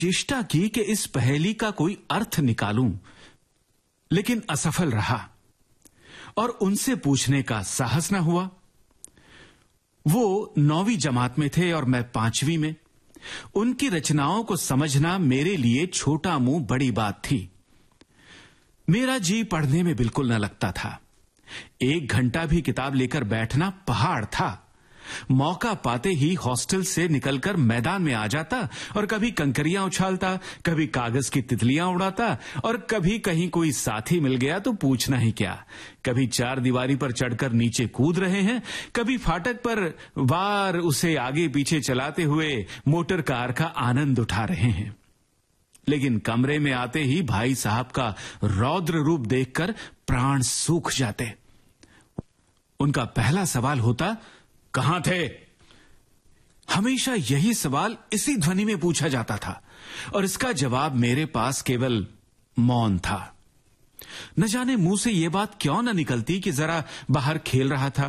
चेष्टा की कि इस पहेली का कोई अर्थ निकालूं, लेकिन असफल रहा और उनसे पूछने का साहस न हुआ। वो 9वीं जमात में थे और मैं 5वीं में। उनकी रचनाओं को समझना मेरे लिए छोटा मुंह बड़ी बात थी। मेरा जी पढ़ने में बिल्कुल न लगता था। 1 घंटा भी किताब लेकर बैठना पहाड़ था। मौका पाते ही हॉस्टल से निकलकर मैदान में आ जाता और कभी कंकरियां उछालता, कभी कागज की तितलियां उड़ाता और कभी कहीं कोई साथी मिल गया तो पूछना ही क्या। कभी 4 दीवारी पर चढ़कर नीचे कूद रहे हैं, कभी फाटक पर वार उसे आगे पीछे चलाते हुए मोटर कार का आनंद उठा रहे हैं। लेकिन कमरे में आते ही भाई साहब का रौद्र रूप देखकर प्राण सूख जाते। उनका पहला सवाल होता, कहां थे? हमेशा यही सवाल इसी ध्वनि में पूछा जाता था और इसका जवाब मेरे पास केवल मौन था। न जाने मुंह से यह बात क्यों न निकलती कि जरा बाहर खेल रहा था।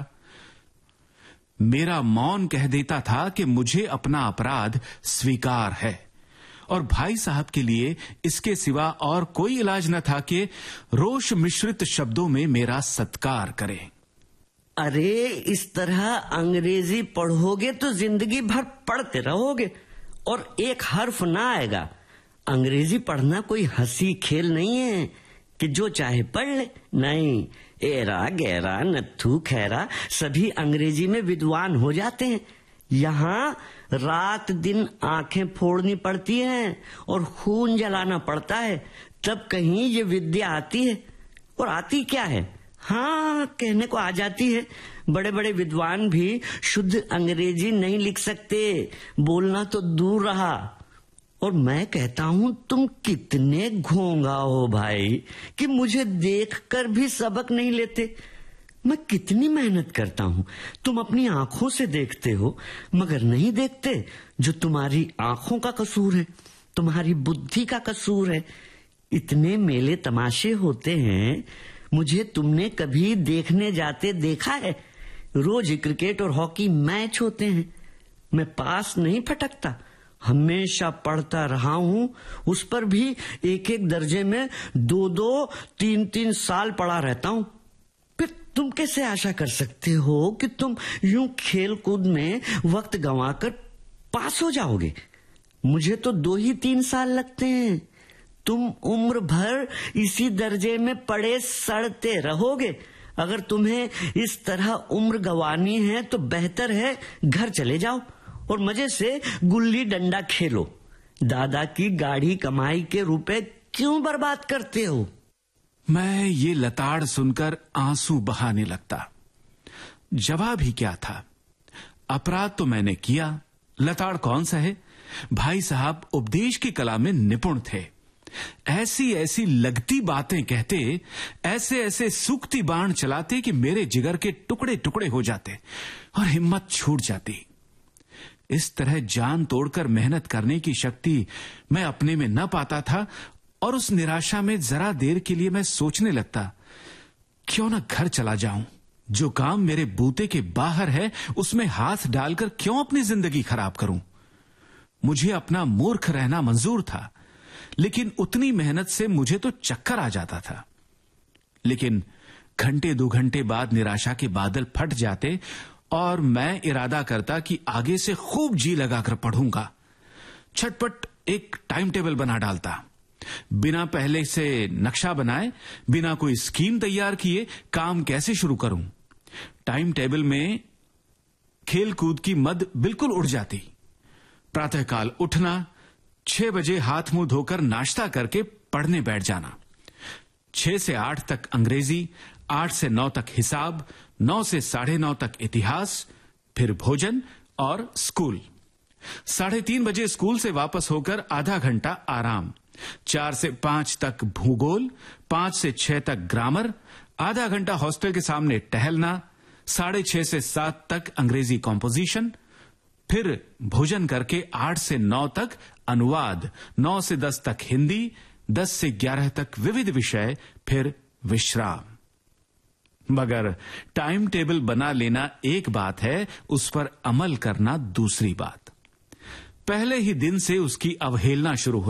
मेरा मौन कह देता था कि मुझे अपना अपराध स्वीकार है और भाई साहब के लिए इसके सिवा और कोई इलाज न था कि रोष मिश्रित शब्दों में मेरा सत्कार करें। अरे, इस तरह अंग्रेजी पढ़ोगे तो जिंदगी भर पढ़ते रहोगे और एक हर्फ ना आएगा। अंग्रेजी पढ़ना कोई हंसी खेल नहीं है कि जो चाहे पढ़ ले। नहीं, एरा गैरा नत्थू खैरा सभी अंग्रेजी में विद्वान हो जाते हैं। यहाँ रात दिन आंखें फोड़नी पड़ती हैं और खून जलाना पड़ता है, तब कहीं ये विद्या आती है। और आती क्या है? हाँ, कहने को आ जाती है। बड़े बड़े विद्वान भी शुद्ध अंग्रेजी नहीं लिख सकते, बोलना तो दूर रहा। और मैं कहता हूं, तुम कितने घोंगा हो भाई कि मुझे देखकर भी सबक नहीं लेते। मैं कितनी मेहनत करता हूं, तुम अपनी आंखों से देखते हो मगर नहीं देखते। जो तुम्हारी आंखों का कसूर है, तुम्हारी बुद्धि का कसूर है। इतने मेले तमाशे होते हैं, मुझे तुमने कभी देखने जाते देखा है? रोज क्रिकेट और हॉकी मैच होते हैं, मैं पास नहीं फटकता, हमेशा पढ़ता रहा हूं। उस पर भी 1-1 दर्जे में 2-2, 3-3 साल पढ़ा रहता हूं। फिर तुम कैसे आशा कर सकते हो कि तुम यूं खेल कूद में वक्त गंवाकर पास हो जाओगे? मुझे तो 2 ही 3 साल लगते हैं। तुम उम्र भर इसी दर्जे में पड़े सड़ते रहोगे। अगर तुम्हें इस तरह उम्र गंवानी है तो बेहतर है घर चले जाओ और मजे से गुल्ली डंडा खेलो। दादा की गाढ़ी कमाई के रुपए क्यों बर्बाद करते हो? मैं ये लताड़ सुनकर आंसू बहाने लगता। जवाब ही क्या था? अपराध तो मैंने किया, लताड़ कौन सा है? भाई साहब उपदेश की कला में निपुण थे। ऐसी ऐसी लगती बातें कहते, ऐसे ऐसे सूखती बाण चलाते कि मेरे जिगर के टुकड़े टुकड़े हो जाते और हिम्मत छूट जाती। इस तरह जान तोड़कर मेहनत करने की शक्ति मैं अपने में न पाता था और उस निराशा में जरा देर के लिए मैं सोचने लगता, क्यों न घर चला जाऊं। जो काम मेरे बूते के बाहर है उसमें हाथ डालकर क्यों अपनी जिंदगी खराब करूं। मुझे अपना मूर्ख रहना मंजूर था, लेकिन उतनी मेहनत से मुझे तो चक्कर आ जाता था। लेकिन घंटे 2 घंटे बाद निराशा के बादल फट जाते और मैं इरादा करता कि आगे से खूब जी लगाकर पढ़ूंगा। छटपट एक टाइम टेबल बना डालता। बिना पहले से नक्शा बनाए, बिना कोई स्कीम तैयार किए काम कैसे शुरू करूं। टाइम टेबल में खेल कूद की मद बिल्कुल उड़ जाती। प्रातःकाल उठना, 6 बजे हाथ मुंह धोकर नाश्ता करके पढ़ने बैठ जाना। 6 से 8 तक अंग्रेजी, 8 से 9 तक हिसाब, 9 से 9:30 तक इतिहास, फिर भोजन और स्कूल। 3:30 बजे स्कूल से वापस होकर आधा घंटा आराम। 4 से 5 तक भूगोल, 5 से 6 तक ग्रामर, आधा घंटा हॉस्टल के सामने टहलना। 6:30 से 7 तक अंग्रेजी कॉम्पोजिशन, फिर भोजन करके 8 से 9 तक अनुवाद, 9 से 10 तक हिंदी, 10 से 11 तक विविध विषय, फिर विश्राम। मगर टाइम टेबल बना लेना एक बात है, उस पर अमल करना दूसरी बात। पहले ही दिन से उसकी अवहेलना शुरू हो